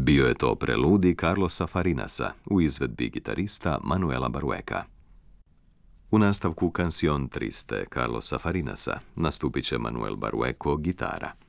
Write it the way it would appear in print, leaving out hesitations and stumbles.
Bio je to preludi Carlosa Farinasa u izvedbi gitarista Manuela Barueca. U nastavku Canción Triste Carlosa Farinasa nastupit će Manuel Barueco gitara.